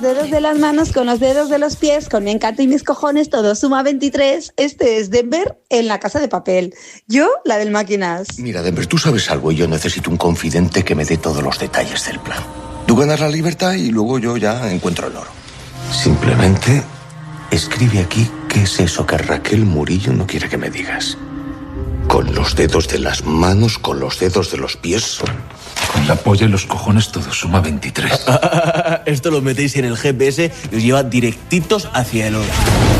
Dedos de las manos con los dedos de los pies, con mi encanto y mis cojones, todo suma 23. Este es Denver en La Casa de Papel. Yo, la del máquinas. Mira, Denver, tú sabes algo y yo necesito un confidente que me dé todos los detalles del plan. Tú ganas la libertad y luego yo ya encuentro el oro. Simplemente escribe aquí qué es eso que Raquel Murillo no quiere que me digas. Con los dedos de las manos, con los dedos de los pies. Con la polla y los cojones todo suma 23. Esto lo metéis en el GPS y os lleva directitos hacia el oro.